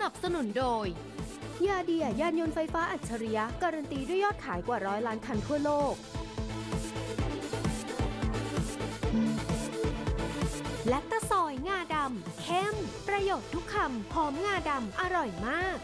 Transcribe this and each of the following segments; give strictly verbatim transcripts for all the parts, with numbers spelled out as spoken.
นับสนุนโดยยาเดียยานยนต์ไฟฟ้าอัจฉริยะการันตีด้วยยอดขายกว่าร้อยล้านคันทั่วโลกและตะซอยงาดำเข้มประโยชน์ทุกคำหอมงาดำอร่อยมาก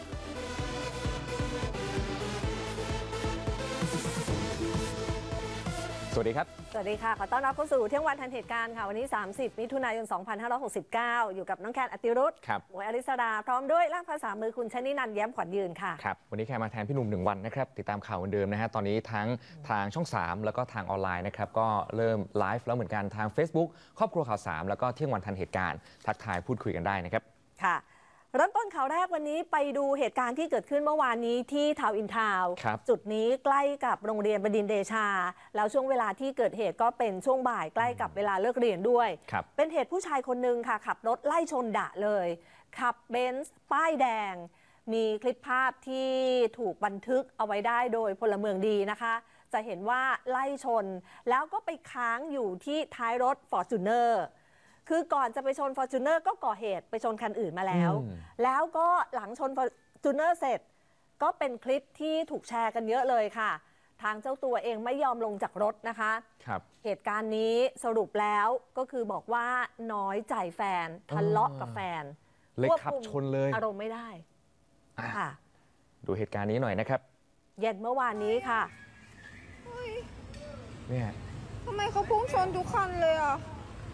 สวัสดีครับสวัสดีค่ะขอต้อนรับเข้าสู่เที่ยงวันทันเหตุการณ์ค่ะวันนี้สามสิบมิถุนายนสองพันห้าร้อยหกสิบเก้าอยู่กับน้องแคนอติรุธหมวยอริสราพร้อมด้วยล่ามภาษามือคุณชนินันท์แย้มขวัญยืนค่ะครับวันนี้แคนมาแทนพี่หนุ่มหนึ่งวันนะครับติดตามข่าวเหมือนเดิมนะฮะตอนนี้ทั้งทางช่องสามแล้วก็ทางออนไลน์นะครับก็เริ่มไลฟ์แล้วเหมือนกันทาง Facebook ครอบครัวข่าวสามแล้วก็เที่ยงวันทันเหตุการณ์ทักทายพูดคุยกันได้นะครับค่ะเริ่มต้นข่าวแรกวันนี้ไปดูเหตุการณ์ที่เกิดขึ้นเมื่อวานนี้ที่ทาวน์อินทาวน์จุดนี้ใกล้กับโรงเรียนบดินทร์เดชาแล้วช่วงเวลาที่เกิดเหตุก็เป็นช่วงบ่ายใกล้กับเวลาเลิกเรียนด้วยเป็นเหตุผู้ชายคนหนึ่งค่ะขับรถไล่ชนดะเลยขับเบนซ์ป้ายแดงมีคลิปภาพที่ถูกบันทึกเอาไว้ได้โดยพลเมืองดีนะคะจะเห็นว่าไล่ชนแล้วก็ไปค้างอยู่ที่ท้ายรถ Fortunerคือก่อนจะไปชน Fortuner ก็ก่อเหตุไปชนคันอื่นมาแล้วแล้วก็หลังชน Fortuner เสร็จก็เป็นคลิปที่ถูกแชร์กันเยอะเลยค่ะทางเจ้าตัวเองไม่ยอมลงจากรถนะคะครับเหตุการณ์นี้สรุปแล้วก็คือบอกว่าน้อยใจแฟนทะเลาะกับแฟนเลยขับชนเลยอารมณ์ไม่ได้ค่ะดูเหตุการณ์นี้หน่อยนะครับเย็นเมื่อวานนี้ค่ะเนี่ยทำไมเขาพุ่งชนทุกคันเลยอ่ะ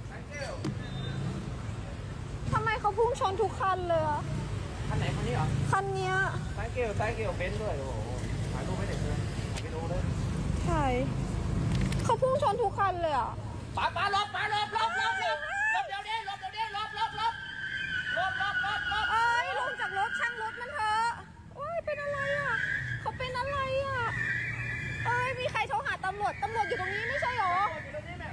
ทำไมเขาพุ่งชนทุกคันเลยอ่ะคันไหนคันนี้เหรอคันเนี้ยซ้ายเกลียวซ้ายเกลียวเบนซ์ด้วยโอ้โหถ่ายรูปไม่เด็กเลยถ่ายไปดูเลยใช่เขาพุ่งชนทุกคันเลยอ่ะป๋าป๋าลบป๋าลบลบลบลบลบเดี๋ยวนี้ลบเดี๋ยวนี้ลบลบลบลบลบลบลบเอ้ยลงจากรถช่างรถมันเถอะโอ้ยเป็นอะไรอ่ะเขาเป็นอะไรอ่ะเอ้ยมีใครโทรหาตำรวจตำรวจอยู่ตรงนี้ไม่ใช่หรอ